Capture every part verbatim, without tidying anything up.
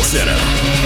Center.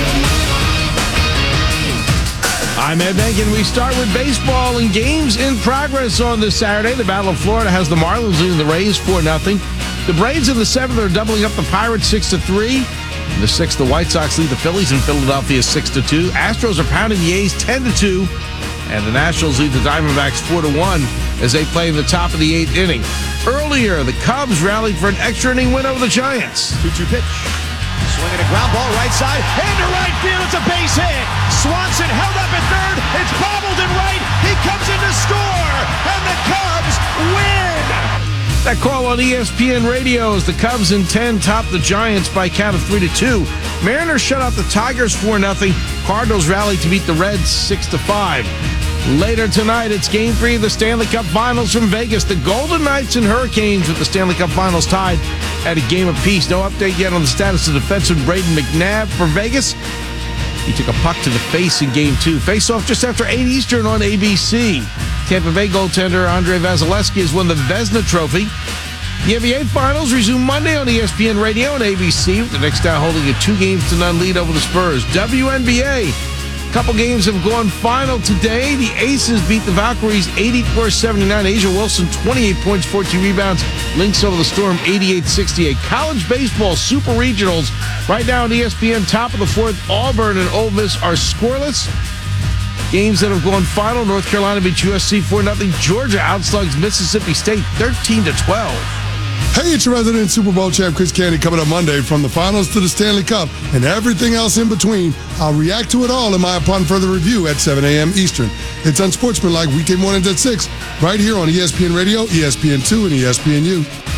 I'm Ed Benkin. We start with baseball and games in progress on this Saturday. The Battle of Florida has the Marlins leading the Rays four nothing. The Braves in the seventh are doubling up the Pirates six to three. In the sixth, the White Sox lead the Phillies in Philadelphia six to two. Astros are pounding the A's ten to two. And the Nationals lead the Diamondbacks four to one as they play in the top of the eighth inning. Earlier, the Cubs rallied for an extra inning win over the Giants. two two pitch. Swinging a ground ball right side. Into right field. It's a base hit. Swanson held up at third. It's bobbled in right. He comes in to score. And the Cubs win. That call on E S P N Radio as the Cubs in ten top the Giants by a count of three to two. Mariners shut out the Tigers four nothing. Cardinals rallied to beat the Reds six to five. Later tonight, it's Game three of the Stanley Cup Finals from Vegas. The Golden Knights and Hurricanes with the Stanley Cup Finals tied at a game apiece. No update yet on the status of defenseman Braden McNabb for Vegas. He took a puck to the face in Game two. Face-off just after eight Eastern on A B C. Tampa Bay goaltender Andrei Vasilevsky has won the Vezina Trophy. The N B A Finals resume Monday on E S P N Radio and A B C, with the Knicks now holding a two games to none lead over the Spurs. W N B A. A couple games have gone final today. The Aces beat the Valkyries eighty-four seventy-nine. Asia Wilson, twenty-eight points, fourteen rebounds. Lynx over the Storm, eighty-eight sixty-eight. College baseball super regionals right now on E S P N. Top of the fourth, Auburn and Ole Miss are scoreless. Games that have gone final, North Carolina beats U S C four nothing. Georgia outslugs Mississippi State thirteen to twelve. Hey, it's your resident Super Bowl champ, Chris Candy, coming up Monday. From the finals to the Stanley Cup and everything else in between, I'll react to it all in my Upon Further Review at seven a.m. Eastern. It's Unsportsmanlike weekday mornings at six, right here on E S P N Radio, E S P N two, and E S P N U.